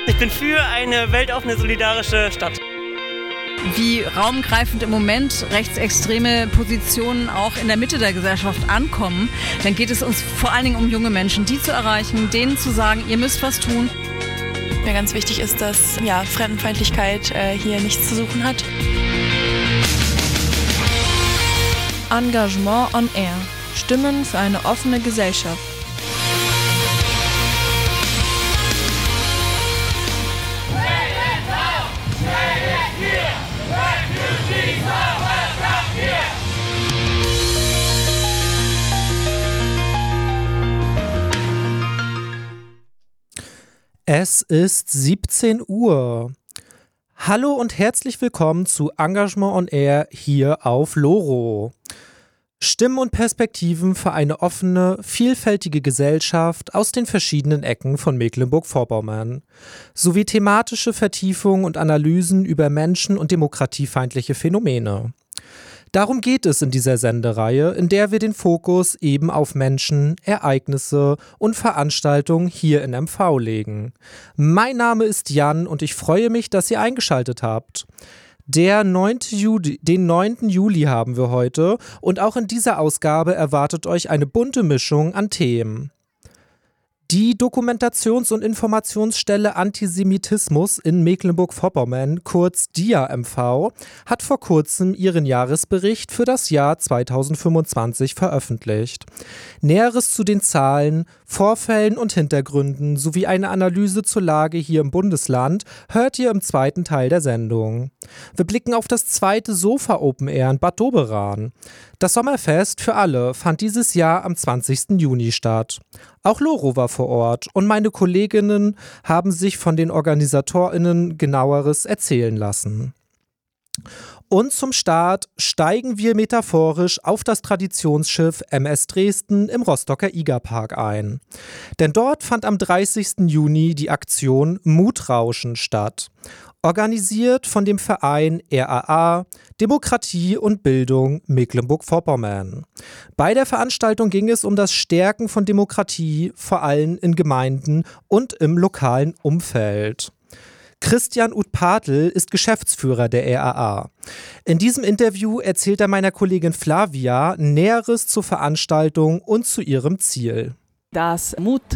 Ich bin für eine weltoffene, solidarische Stadt. Wie raumgreifend im Moment rechtsextreme Positionen auch in der Mitte der Gesellschaft ankommen, dann geht es uns vor allen Dingen um junge Menschen, die zu erreichen, denen zu sagen, ihr müsst was tun. Mir ganz wichtig ist, dass Fremdenfeindlichkeit hier nichts zu suchen hat. Engagement on Air. Stimmen für eine offene Gesellschaft. Es ist 17 Uhr. Hallo und herzlich willkommen zu Engagement on Air hier auf Loro. Stimmen und Perspektiven für eine offene, vielfältige Gesellschaft aus den verschiedenen Ecken von Mecklenburg-Vorpommern. Sowie thematische Vertiefungen und Analysen über menschen- und demokratiefeindliche Phänomene. Darum geht es in dieser Sendereihe, in der wir den Fokus eben auf Menschen, Ereignisse und Veranstaltungen hier in MV legen. Mein Name ist Jan und ich freue mich, dass ihr eingeschaltet habt. Den 9. Juli haben wir heute und auch in dieser Ausgabe erwartet euch eine bunte Mischung an Themen. Die Dokumentations- und Informationsstelle Antisemitismus in Mecklenburg-Vorpommern, kurz DIA-MV, hat vor kurzem ihren Jahresbericht für das Jahr 2025 veröffentlicht. Näheres zu den Zahlen, Vorfällen und Hintergründen sowie eine Analyse zur Lage hier im Bundesland hört ihr im zweiten Teil der Sendung. Wir blicken auf das zweite Sofa-Open Air in Bad Doberan. Das Sommerfest für alle fand dieses Jahr am 20. Juni statt. Auch Loro war vor Ort und meine Kolleginnen haben sich von den OrganisatorInnen genaueres erzählen lassen. Und zum Start steigen wir metaphorisch auf das Traditionsschiff MS Dresden im Rostocker Igerpark ein. Denn dort fand am 30. Juni die Aktion Mutrauschen statt. Organisiert von dem Verein RAA, Demokratie und Bildung Mecklenburg-Vorpommern. Bei der Veranstaltung ging es um das Stärken von Demokratie, vor allem in Gemeinden und im lokalen Umfeld. Christian Utpatel ist Geschäftsführer der RAA. In diesem Interview erzählt er meiner Kollegin Flavia Näheres zur Veranstaltung und zu ihrem Ziel. Das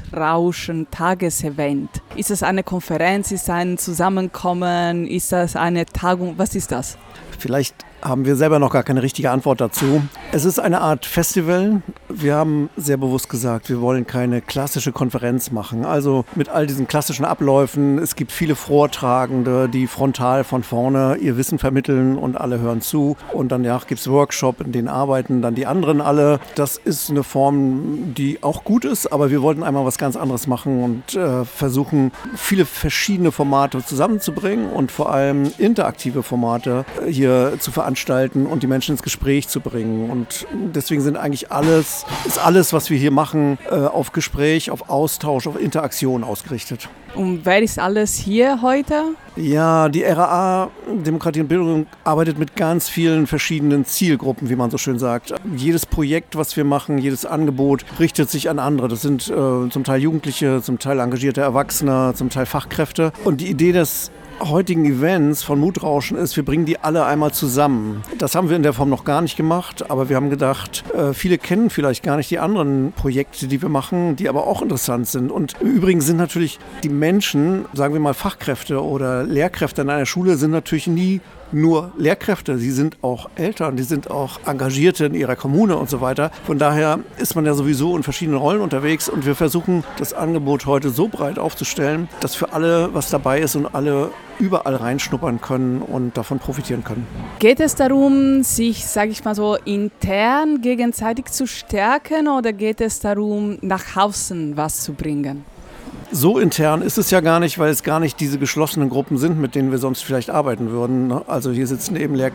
Mutrauschen-Tagesevent. Ist es eine Konferenz, ist es ein Zusammenkommen, ist das eine Tagung, was ist das? Vielleicht haben wir selber noch gar keine richtige Antwort dazu. Es ist eine Art Festival. Wir haben sehr bewusst gesagt, wir wollen keine klassische Konferenz machen. Also mit all diesen klassischen Abläufen. Es gibt viele Vortragende, die frontal von vorne ihr Wissen vermitteln und alle hören zu. Und danach gibt es Workshop, in denen arbeiten dann die anderen alle. Das ist eine Form, die auch gut ist, aber wir wollten einmal was ganz anderes machen und versuchen, viele verschiedene Formate zusammenzubringen und vor allem interaktive Formate hier zu veranstalten und die Menschen ins Gespräch zu bringen. Und deswegen ist alles, was wir hier machen, auf Gespräch, auf Austausch, auf Interaktion ausgerichtet. Und wer ist alles hier heute? Ja, die RAA, Demokratie und Bildung, arbeitet mit ganz vielen verschiedenen Zielgruppen, wie man so schön sagt. Jedes Projekt, was wir machen, jedes Angebot richtet sich an andere. Das sind zum Teil Jugendliche, zum Teil engagierte Erwachsene, zum Teil Fachkräfte. Und die Idee des heutigen Events von Mutrauschen ist, wir bringen die alle einmal zusammen. Das haben wir in der Form noch gar nicht gemacht, aber wir haben gedacht, viele kennen vielleicht gar nicht die anderen Projekte, die wir machen, die aber auch interessant sind. Und im Übrigen sind natürlich die Menschen, sagen wir mal Fachkräfte oder Lehrkräfte in einer Schule, sind natürlich nie nur Lehrkräfte, sie sind auch Eltern, die sind auch Engagierte in ihrer Kommune und so weiter. Von daher ist man ja sowieso in verschiedenen Rollen unterwegs und wir versuchen, das Angebot heute so breit aufzustellen, dass für alle was dabei ist und alle überall reinschnuppern können und davon profitieren können. Geht es darum, sich, sage ich mal so, intern gegenseitig zu stärken oder geht es darum, nach außen was zu bringen? So intern ist es ja gar nicht, weil es gar nicht diese geschlossenen Gruppen sind, mit denen wir sonst vielleicht arbeiten würden. Also hier sitzen eben